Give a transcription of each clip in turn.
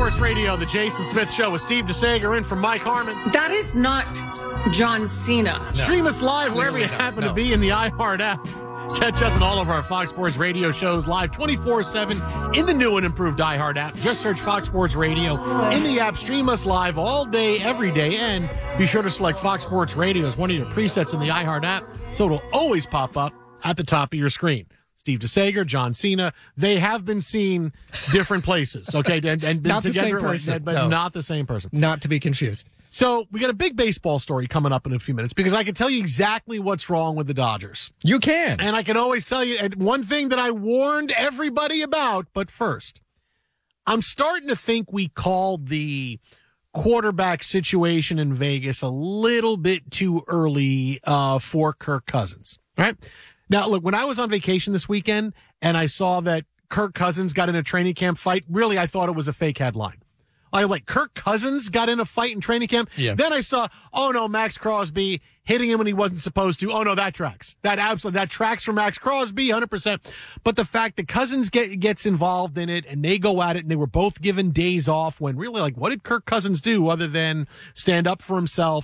Sports Radio, the Jason Smith Show with Steve DeSager in for Mike Harmon. That is not John Cena. No. Stream us live wherever you happen to be in the iHeart app. Catch us on all of our Fox Sports Radio shows live 24/7 in the new and improved iHeart app. Just search Fox Sports Radio in the app. Stream us live all day, every day. And be sure to select Fox Sports Radio as one of your presets in the iHeart app so it'll always pop up at the top of your screen. Steve DeSager, John Cena, they have been seen different places, okay? And been not together, the same person. but not the same person. Not to be confused. So we got a big baseball story coming up in a few minutes because I can tell you exactly what's wrong with the Dodgers. You can. And I can always tell you one thing that I warned everybody about. But first, I'm starting to think we called the quarterback situation in Vegas a little bit too early for Kirk Cousins, right? Now, look, when I was on vacation this weekend and I saw that Kirk Cousins got in a training camp fight, really, I thought it was a fake headline. Kirk Cousins got in a fight in training camp. Yeah. Then I saw, oh no, Max Crosby hitting him when he wasn't supposed to. Oh no, that tracks. That tracks for Max Crosby, 100%. But the fact that Cousins gets involved in it and they go at it and they were both given days off when really, what did Kirk Cousins do other than stand up for himself?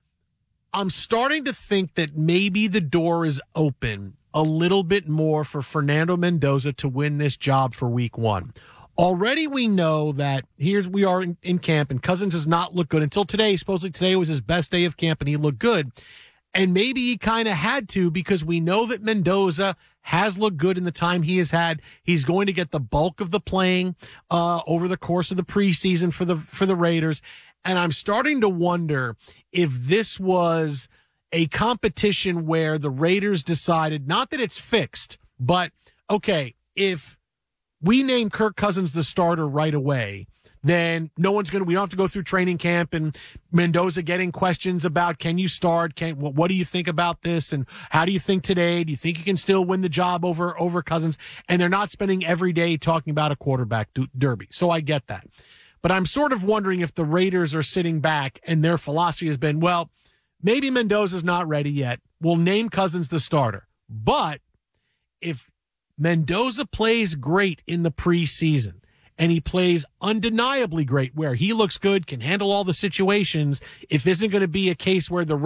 I'm starting to think that maybe the door is open a little bit more for Fernando Mendoza to win this job for week one. Already we know that we are in camp and Cousins has not looked good until today. Supposedly today was his best day of camp and he looked good. And maybe he kind of had to because we know that Mendoza has looked good in the time he has had. He's going to get the bulk of the playing over the course of the preseason for the Raiders. And I'm starting to wonder if this was a competition where the Raiders decided, not that it's fixed, but, okay, if we name Kirk Cousins the starter right away, then we don't have to go through training camp and Mendoza getting questions about, can you start? What do you think about this? And how do you think today? Do you think you can still win the job over Cousins? And they're not spending every day talking about a quarterback derby. So I get that. But I'm sort of wondering if the Raiders are sitting back and their philosophy has been, well, maybe Mendoza's not ready yet. We'll name Cousins the starter. But if Mendoza plays great in the preseason and he plays undeniably great where he looks good, can handle all the situations, if isn't going to be a case where the